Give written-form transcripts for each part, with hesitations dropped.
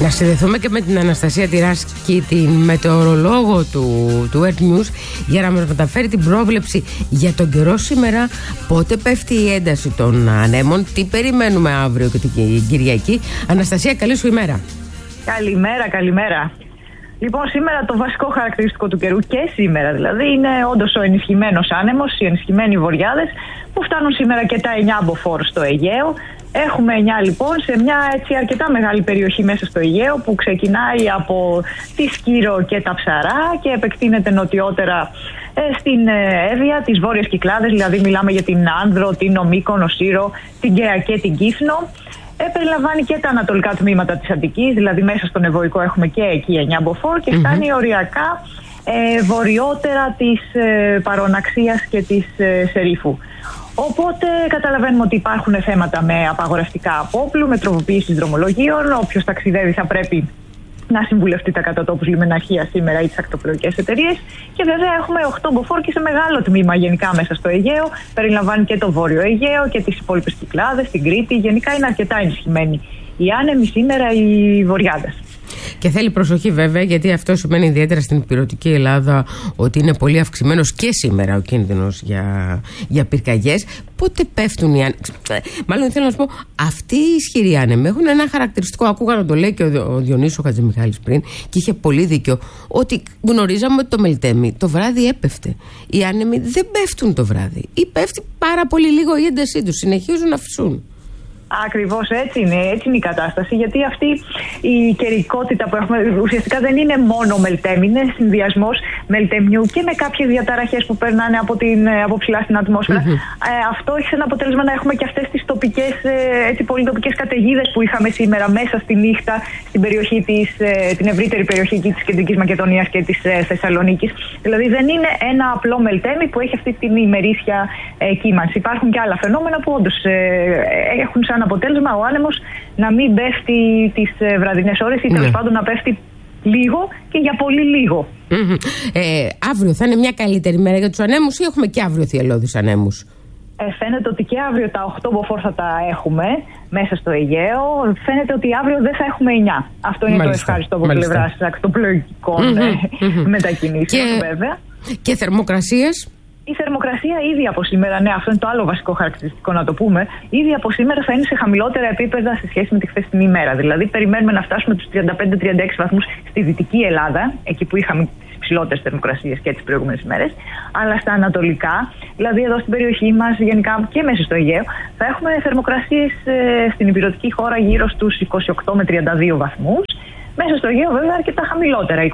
Να συνδεθούμε και με την Αναστασία Τυράσκη, την μετεωρολόγο του Earth News, για να μας μεταφέρει την πρόβλεψη για τον καιρό σήμερα. Πότε πέφτει η ένταση των ανέμων, τι περιμένουμε αύριο και την Κυριακή. Αναστασία, καλή σου ημέρα. Καλημέρα. Λοιπόν, σήμερα το βασικό χαρακτηριστικό του καιρού, και σήμερα δηλαδή, είναι όντως ο ενισχυμένος άνεμος, οι ενισχυμένοι βοριάδες που φτάνουν σήμερα και τα 9 μποφόρ στο Αιγαίο. Έχουμε 9 λοιπόν σε μια έτσι αρκετά μεγάλη περιοχή μέσα στο Αιγαίο, που ξεκινάει από τη Σκύρο και τα Ψαρά και επεκτείνεται νοτιότερα στην Εύβοια, τις Βόρειες Κυκλάδες, δηλαδή μιλάμε για την Άνδρο, την Ομίκονο, Σύρο, την Καία και την Κύφνο. Περιλαμβάνει και τα ανατολικά τμήματα της Αττικής, δηλαδή μέσα στον Ευωικό έχουμε και εκεί 9 μποφόρ και φτάνει οριακά βορειότερα της Παροναξίας και της Σερίφου. Οπότε καταλαβαίνουμε ότι υπάρχουν θέματα με απαγορευτικά απόπλου, με τροποποίηση δρομολογίων. Όποιος ταξιδεύει θα πρέπει να συμβουλευτεί τα κατατόπους λιμεναρχία σήμερα ή τις ακτοπλοϊκές εταιρείες. Και βέβαια έχουμε 8 μποφόρ και σε μεγάλο τμήμα γενικά μέσα στο Αιγαίο. Περιλαμβάνει και το Βόρειο Αιγαίο και τις υπόλοιπες Κυκλάδες, την Κρήτη. Γενικά είναι αρκετά ενισχυμένοι οι άνεμοι σήμερα, οι βοριάδες. Και θέλει προσοχή βέβαια, γιατί αυτό σημαίνει ιδιαίτερα στην ηπειρωτική Ελλάδα ότι είναι πολύ αυξημένος και σήμερα ο κίνδυνος για πυρκαγιές. Πότε πέφτουν οι άνεμοι? Μάλλον θέλω να σου πω, αυτοί οι ισχυροί άνεμοι έχουν ένα χαρακτηριστικό. Ακούγα να το λέει και ο Διονύσης ο Χατζημιχάλης πριν, και είχε πολύ δίκιο, ότι γνωρίζαμε ότι το Μελτέμι το βράδυ έπεφτε. Οι άνεμοι δεν πέφτουν το βράδυ, ή πέφτει πάρα πολύ λίγο η έντασή τους, συνεχίζουν να φυσούν. Ακριβώς έτσι είναι η κατάσταση, γιατί αυτή η καιρικότητα που έχουμε ουσιαστικά δεν είναι μόνο Μελτέμι, είναι συνδυασμός Μελτεμιού και με κάποιες διαταραχές που περνάνε από ψηλά στην ατμόσφαιρα. Αυτό έχει σαν αποτέλεσμα να έχουμε και αυτές τις τοπικές, πολύ τοπικές καταιγίδες που είχαμε σήμερα μέσα στη νύχτα στην περιοχή την ευρύτερη περιοχή της Κεντρικής Μακεδονίας και της Θεσσαλονίκης. Δηλαδή δεν είναι ένα απλό Μελτέμι που έχει αυτή την ημερήσια κύμανση. Υπάρχουν και άλλα φαινόμενα που όντως έχουν σαν αποτέλεσμα ο άνεμος να μην πέφτει τις βραδινές ώρες ή τέλος πάντων να πέφτει λίγο και για πολύ λίγο. Αύριο θα είναι μια καλύτερη μέρα για τους ανέμους ή έχουμε και αύριο θυελλώδεις ανέμους? Φαίνεται ότι και αύριο τα 8 μποφόρ θα τα έχουμε μέσα στο Αιγαίο. Φαίνεται ότι αύριο δεν θα έχουμε 9. Αυτό είναι το ευχάριστο από πλευράς ακτοπλοϊκών μετακινήσεων βέβαια. Και θερμοκρασίες? Η θερμοκρασία ήδη από σήμερα, ναι, αυτό είναι το άλλο βασικό χαρακτηριστικό να το πούμε, ήδη από σήμερα θα είναι σε χαμηλότερα επίπεδα σε σχέση με τη χθεσινή ημέρα. Δηλαδή, περιμένουμε να φτάσουμε τους 35-36 βαθμούς στη Δυτική Ελλάδα, εκεί που είχαμε τις ψηλότερες θερμοκρασίες και τις προηγούμενες ημέρες, αλλά στα ανατολικά, δηλαδή εδώ στην περιοχή μας, γενικά και μέσα στο Αιγαίο, θα έχουμε θερμοκρασίες στην ηπειρωτική χώρα γύρω στους 28 με 32 βαθμούς. Μέσα στο Αιγαίο βέβαια αρκετά χαμηλότερα,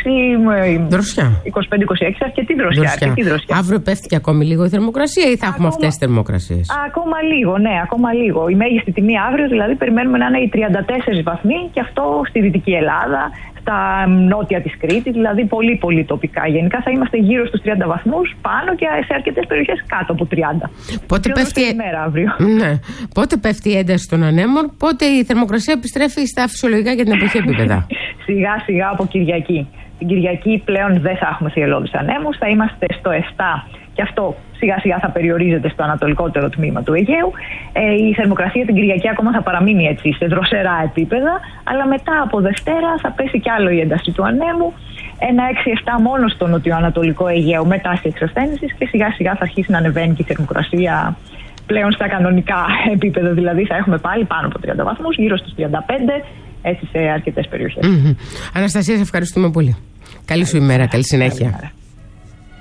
25-26, αρκετή δροσιά. Αύριο πέφτει και ακόμη λίγο η θερμοκρασία ή θα έχουμε αυτές τις θερμοκρασίες? Ακόμα λίγο. Η μέγιστη τιμή αύριο δηλαδή περιμένουμε να είναι οι 34 βαθμοί, και αυτό στη Δυτική Ελλάδα, στα νότια της Κρήτης, δηλαδή πολύ πολύ τοπικά. Γενικά θα είμαστε γύρω στους 30 βαθμούς πάνω και σε αρκετές περιοχές κάτω από 30. Πότε πέφτει πότε πέφτει η ένταση των ανέμων, πότε η θερμοκρασία επιστρέφει στα φυσιολογικά για την εποχή επίπεδα? Σιγά σιγά από Κυριακή. Την Κυριακή πλέον δεν θα έχουμε θυελλώδεις ανέμους, θα είμαστε στο 7 και αυτό σιγά σιγά θα περιορίζεται στο ανατολικότερο τμήμα του Αιγαίου. Η θερμοκρασία την Κυριακή ακόμα θα παραμείνει έτσι σε δροσερά επίπεδα, αλλά μετά από Δευτέρα θα πέσει κι άλλο η ένταση του ανέμου. Ένα 6-7 μόνο στο νοτιοανατολικό Αιγαίο με τάση εξασθένησης, και σιγά σιγά θα αρχίσει να ανεβαίνει και η θερμοκρασία πλέον στα κανονικά επίπεδα. Δηλαδή θα έχουμε πάλι πάνω από 30 βαθμούς, γύρω στους 35, έτσι σε αρκετές περιοχές. Αναστασία, σε ευχαριστούμε πολύ. Καλή σου ημέρα, καλή συνέχεια.